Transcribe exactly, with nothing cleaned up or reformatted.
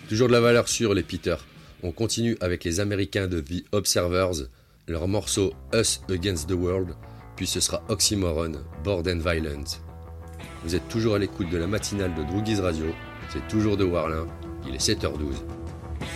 Toujours de la valeur sûre les Peter. On continue avec les Américains de The Observers, leur morceau Us Against the World, puis ce sera Oxymoron, Bored and Violent. Vous êtes toujours à l'écoute de la matinale de Droogies Radio, c'est toujours de Warlin, il est sept heures douze.